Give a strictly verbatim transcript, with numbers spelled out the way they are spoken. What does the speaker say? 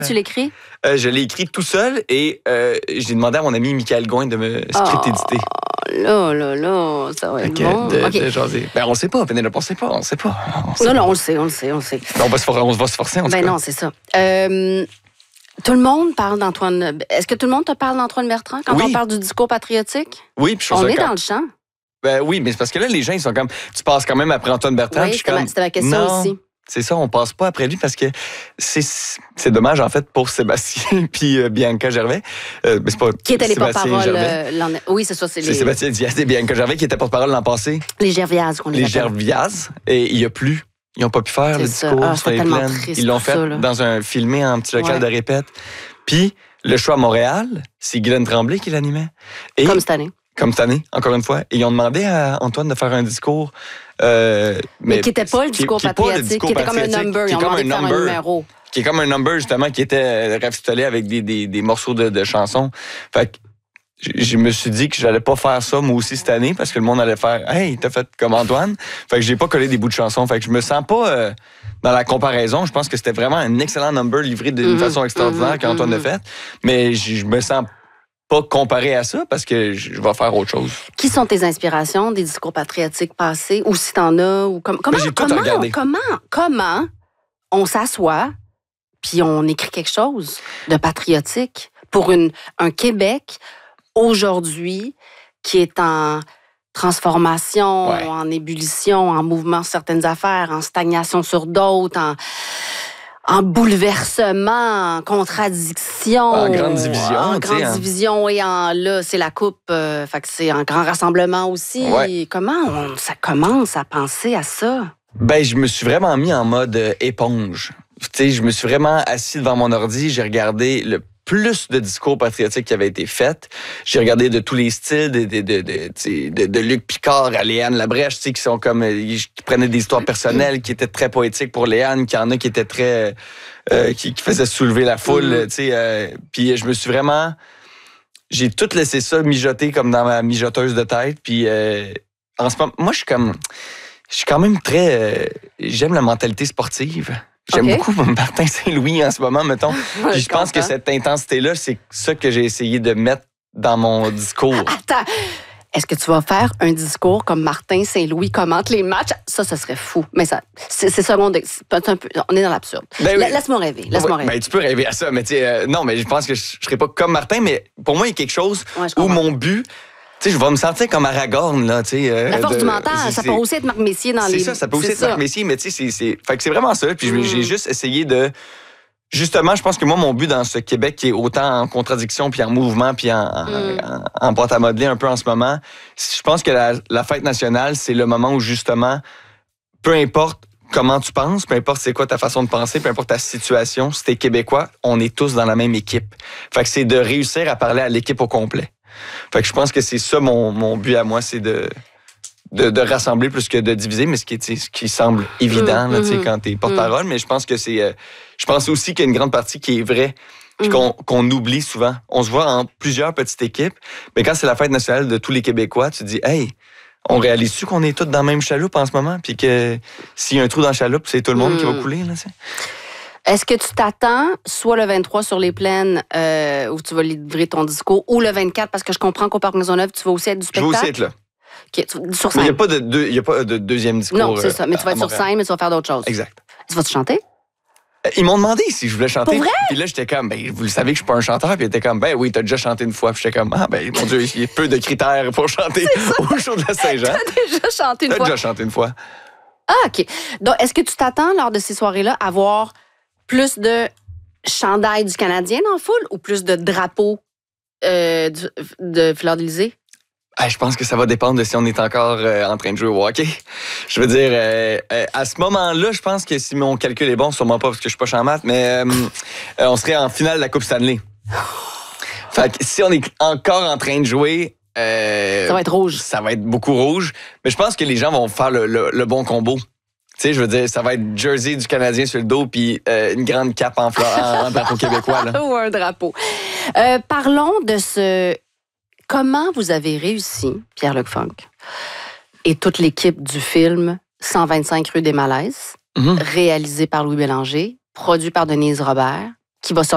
tu l'écris? Euh, je l'ai écrit tout seul et euh, j'ai demandé à mon ami Michael Gouin de me script-éditer. Oh, là, là, là, ça va être okay, bon. De, okay. de jaser. Ben, on sait pas, Pénélope, on sait pas, on sait pas. On sait non, pas. non, on le sait, on le sait, on le sait. Ben, on, va se for- on va se forcer, en tout ben cas. non, c'est ça. Euh, tout le monde parle d'Antoine... Est-ce que tout le monde te parle d'Antoine Bertrand quand oui. on parle du discours patriotique? Oui, puis je On est quand... dans le champ. Ben oui, mais c'est parce que là, les gens, ils sont comme... Tu passes quand même après Antoine Bertrand. Oui, c'était, comme... ma, c'était ma question non. aussi. C'est ça, on passe pas après lui parce que c'est, c'est dommage, en fait, pour Sébastien puis euh, Bianca Gervais. Euh, mais c'est pas Qui étaient les Sébastien porte-paroles? Gervais. Euh, oui, c'est ça. C'est, c'est les... Sébastien Diaz et Bianca Gervais qui étaient porte-parole l'an passé. Les Gerviazes qu'on les Les appelle. Gerviazes. Et il y a plus. Ils n'ont pas pu faire c'est le ça. discours Ah, sur les tellement plaines. triste, Ils l'ont fait ça, dans un filmé en petit local ouais. de répète. Puis, le show à Montréal, c'est Guylaine Tremblay qui l'animait. Et, comme cette année. Comme cette année, encore une fois. Et ils ont demandé à Antoine de faire un discours... Euh, mais, mais qui n'était pas le discours qui, patriotique, qui, qui était comme un number. Ils ont demandé de faire un numéro. Qui est comme un number, justement, qui était rafistolé avec des, des, des morceaux de, de chansons. Fait que je me suis dit que j'allais pas faire ça, moi aussi, cette année, parce que le monde allait faire « Hey, t'as fait comme Antoine ». Fait que j'ai pas collé des bouts de chansons. Fait que je me sens pas... Euh, dans la comparaison, je pense que c'était vraiment un excellent number livré d'une mm-hmm, façon extraordinaire mm-hmm, qu'Antoine mm-hmm. a fait. Mais je, je me sens pas comparé à ça parce que je vais faire autre chose. Qui sont tes inspirations des discours patriotiques passés, ou si t'en as, ou comme comment, j'ai tout comment, regardé. comment, comment on s'assoit puis on écrit quelque chose de patriotique pour une, un Québec aujourd'hui qui est en transformation, ouais. en ébullition, en mouvement sur certaines affaires, en stagnation sur d'autres, en en bouleversement, en contradiction. En grande division. En grande hein. division et en là, c'est la coupe, euh, fait que c'est un grand rassemblement aussi. Ouais. Comment on, ça commence à penser à ça? Ben, je me suis vraiment mis en mode euh, éponge. Tu sais, je me suis vraiment assis devant mon ordi, j'ai regardé le plus de discours patriotiques qui avaient été faits. J'ai regardé de tous les styles, de, de, de, de, de, de Luc Picard à Léane Labrèche, tu sais, qui sont comme, qui prenaient des histoires personnelles, qui étaient très poétiques pour Léane, qu'il y en a qui étaient très, euh, qui, qui faisaient soulever la foule, mm-hmm. tu sais. Euh, puis je me suis vraiment, j'ai tout laissé ça mijoter comme dans ma mijoteuse de tête. Puis euh, en ce moment, moi, je suis comme, je suis quand même très, euh, j'aime la mentalité sportive. J'aime okay. beaucoup Martin Saint-Louis en ce moment, mettons. Puis je, je pense que cette intensité-là, c'est ça que j'ai essayé de mettre dans mon discours. Attends, est-ce que tu vas faire un discours comme Martin Saint-Louis commente les matchs? Ça, ce serait fou. Mais ça, c'est, c'est secondaire. C'est un peu, on est dans l'absurde. Ben oui. Laisse-moi rêver. Laisse-moi ouais, rêver. Ben, tu peux rêver à ça, mais tu sais, euh, non, mais je pense que je ne serais pas comme Martin, mais pour moi, il y a quelque chose ouais, où mon but... Tu sais, je vais me sentir comme Aragorn, là, tu sais. Euh, la force de, du mental, ça peut aussi être Marc Messier dans c'est les... C'est ça, ça peut aussi c'est être ça. Marc Messier, mais tu sais, c'est, c'est... Fait que c'est vraiment ça. Puis mm. j'ai juste essayé de... Justement, je pense que moi, mon but dans ce Québec qui est autant en contradiction, puis en mouvement, puis en, mm. en, en boîte à modeler un peu en ce moment, je pense que la, la fête nationale, c'est le moment où, justement, peu importe comment tu penses, peu importe c'est quoi ta façon de penser, peu importe ta situation, si t'es Québécois, on est tous dans la même équipe. Fait que c'est de réussir à parler à l'équipe au complet. Fait que je pense que c'est ça mon, mon but à moi, c'est de, de, de rassembler plus que de diviser, mais ce qui, ce qui semble évident mmh, là, mmh, quand t'es porte-parole. Mmh. Mais je pense que c'est. Euh, je pense aussi qu'il y a une grande partie qui est vraie, puis mmh. qu'on, qu'on oublie souvent. On se voit en plusieurs petites équipes, mais quand c'est la fête nationale de tous les Québécois, tu te dis, hey, on réalise-tu qu'on est tous dans la même chaloupe en ce moment, puis que s'il y a un trou dans la chaloupe, c'est tout le monde mmh. qui va couler, là, tu sais. Est-ce que tu t'attends, soit le vingt-trois sur les plaines, euh, où tu vas livrer ton discours, ou le vingt-quatre, parce que je comprends qu'au Parc Maisonneuve, tu vas aussi être du spectacle? Je vais aussi être là. Okay, tu, sur scène. Il n'y a pas de, de, y a pas de deuxième discours. Non, c'est ça. Mais tu vas être sur scène, mais tu vas faire d'autres choses. Exact. Tu vas-tu chanter? Ils m'ont demandé si je voulais chanter. Pour vrai? Puis là, j'étais comme, ben, vous le savez que je suis pas un chanteur. Puis ils étaient comme, ben oui, t'as déjà chanté une fois. Puis j'étais comme, ah, ben, mon Dieu, il y a peu de critères pour chanter au show de la Saint-Jean. T'as déjà chanté une t'as fois? T'as déjà chanté une fois. Ah, OK. Donc, est-ce que tu t'attends, lors de ces soirées-là, à voir plus de chandail du Canadien dans la foule ou plus de drapeaux euh, de, de Fleur d'Élysée? Ah, je pense que ça va dépendre de si on est encore euh, en train de jouer au hockey. Je veux dire, euh, euh, à ce moment-là, je pense que si mon calcul est bon, sûrement pas parce que je suis pas champ maths, mais euh, euh, on serait en finale de la Coupe Stanley. Fait que si on est encore en train de jouer... Euh, ça va être rouge. Ça va être beaucoup rouge. Mais je pense que les gens vont faire le, le, le bon combo. Tu sais, je veux dire, ça va être jersey du Canadien sur le dos puis euh, une grande cape en, fleur, en, en drapeau québécois. Là. Ou un drapeau. Euh, parlons de ce... Comment vous avez réussi, Pierre-Luc Funk, et toute l'équipe du film cent vingt-cinq rue des Malaises, mm-hmm. réalisé par Louis Bélanger, produit par Denise Robert, qui va sortir